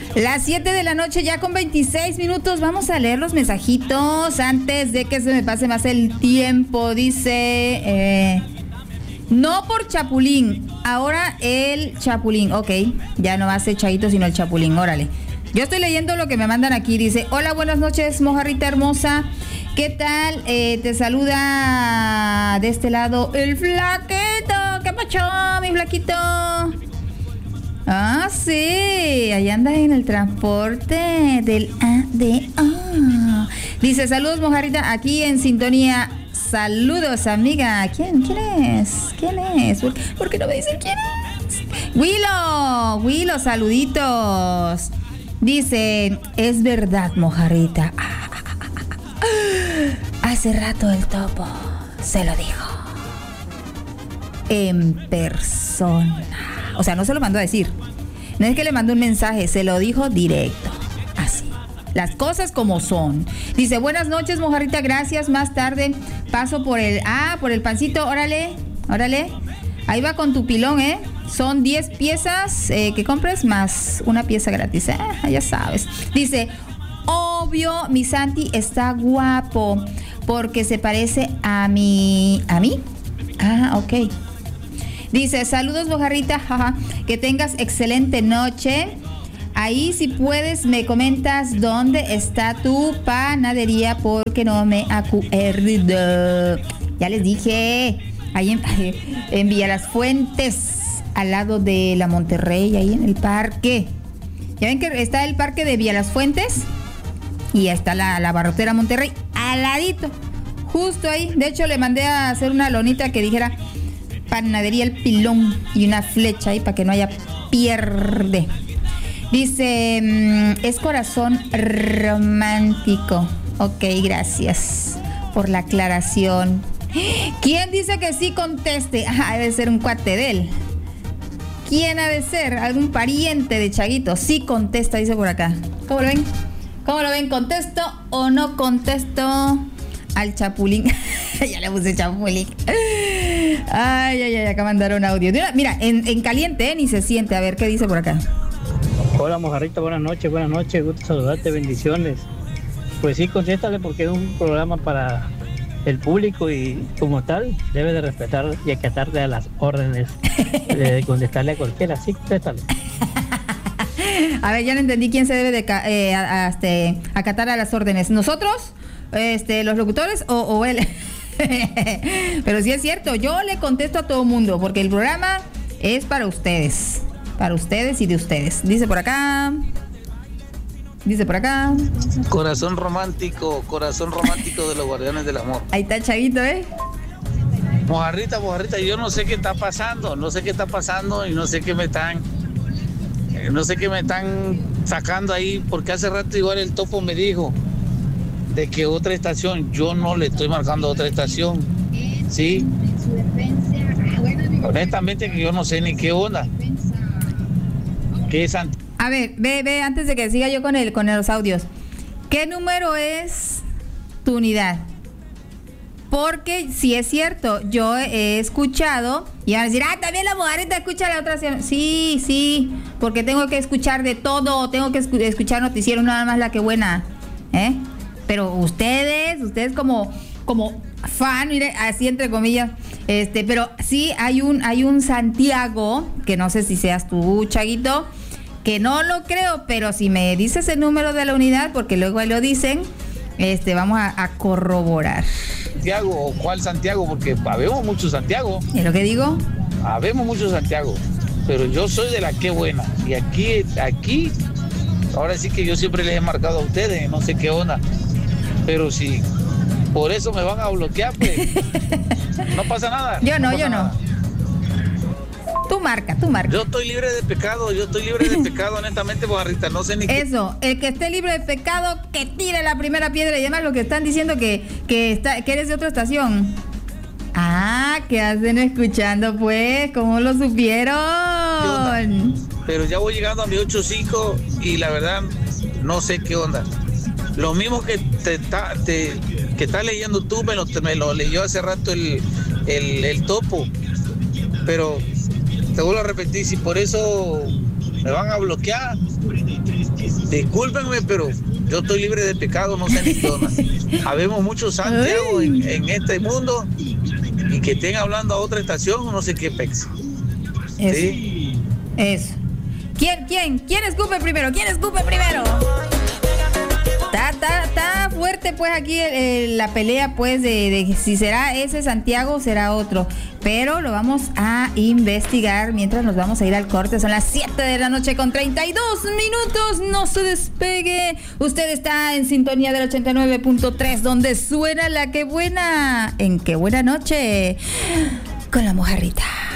Las 7 de la noche ya con 26 minutos. Vamos a leer los mensajitos antes de que se me pase más el tiempo. Dice, no por Chapulín, ahora el Chapulín. Ok, ya no hace Chaguito sino el Chapulín, órale. Yo estoy leyendo lo que me mandan aquí. Dice, hola, buenas noches, mojarrita hermosa. ¿Qué tal? Te saluda de este lado el flaquito. ¿Qué pacho, mi flaquito? Ah, sí, ahí andas en el transporte del ADA. Dice, saludos, mojarrita, aquí en sintonía. Saludos, amiga. ¿Quién es? ¿Quién es? ¿Por qué no me dicen quién es? Willow, saluditos. Dice, es verdad, mojarrita. Hace rato el topo se lo dijo. En persona. O sea, no se lo mandó a decir. No es que le mandó un mensaje, se lo dijo directo. Así. Las cosas como son. Dice, buenas noches, mojarrita, gracias. Más tarde paso por el pancito. Órale. Ahí va con tu pilón, ¿eh? Son 10 piezas que compres más una pieza gratis. Ya sabes. Dice, obvio, mi Santi está guapo porque se parece a mí. ¿A mí? Ah, ok. Dice, saludos, mojarrita, jaja, que tengas excelente noche. Ahí, si puedes, me comentas dónde está tu panadería porque no me acuerdo. Ya les dije, ahí en Villa Las Fuentes, al lado de la Monterrey, ahí en el parque. Ya ven que está el parque de Villa Las Fuentes y está la Barrotera Monterrey, al ladito, justo ahí. De hecho, le mandé a hacer una lonita que dijera Panadería El Pilón y una flecha ahí para que no haya pierde. Dice, es corazón romántico. Ok, gracias por la aclaración. ¿Quién dice que sí conteste? Debe ser un cuate de él. ¿Quién ha de ser? ¿Algún pariente de Chaguito? Sí contesta, dice por acá. ¿Cómo lo ven? ¿Cómo lo ven? ¿Contesto o no contesto al Chapulín? Ya le puse Chapulín. Ay, acá mandaron audio. Mira, en caliente, ni se siente. A ver, ¿qué dice por acá? Hola, mojarrita, buenas noches. Gusto saludarte, bendiciones. Pues sí, contéstale porque es un programa para el público y como tal debe de respetar y acatarle a las órdenes de contestarle a cualquiera. Sí, contéstale. A ver, ya no entendí quién se debe de acatar a las órdenes. ¿Nosotros? ¿Los locutores o él? Pero sí es cierto, yo le contesto a todo mundo porque el programa es para ustedes y de ustedes. Dice por acá. Corazón romántico de los Guardianes del Amor. Ahí está Chaguito, Mojarrita, yo no sé qué está pasando y no sé qué me están sacando ahí, porque hace rato igual el topo me dijo de que otra estación, yo no le estoy marcando otra estación, ¿sí? Honestamente que yo no sé ni qué onda. ¿Qué es? A ver, ve, antes de que siga yo con los audios. ¿Qué número es tu unidad? Porque si es cierto, yo he escuchado y van a decir, también la mojarrita escucha la otra estación. Sí, porque tengo que escuchar de todo, tengo que escuchar noticiero, nada más la que buena, Pero ustedes como fan, mire, así entre comillas, pero sí hay un Santiago, que no sé si seas tú, Chaguito, que no lo creo, pero si me dices el número de la unidad, porque luego ahí lo dicen, vamos a corroborar. Santiago, ¿cuál Santiago? Porque habemos muchos Santiago. ¿Es lo que digo? Habemos muchos Santiago, pero yo soy de la que buena. Y aquí, ahora sí que yo siempre les he marcado a ustedes, no sé qué onda. Pero si por eso me van a bloquear, pues no pasa nada. Yo no. Tú marca. Yo estoy libre de pecado, honestamente, mojarrita, no sé ni qué. Eso, el que esté libre de pecado, que tire la primera piedra. Y además lo que están diciendo que eres de otra estación. ¿Qué hacen escuchando, pues? ¿Cómo lo supieron? Pero ya voy llegando a mi 8.5 y la verdad no sé qué onda. Lo mismo que que está leyendo tú, me lo leyó hace rato el topo. Pero te vuelvo a repetir, si por eso me van a bloquear, discúlpenme, pero yo estoy libre de pecado, no sé ni qué onda. Habemos muchos Santiago en este mundo y que estén hablando a otra estación, no sé qué pex. ¿Sí? Eso. ¿Quién escupe primero? Está fuerte pues aquí la pelea pues de si será ese Santiago o será otro, pero lo vamos a investigar mientras nos vamos a ir al corte. Son las 7 de la noche con 32 minutos, no se despegue, usted está en sintonía del 89.3 donde suena la que buena, en qué buena noche con la mojarrita.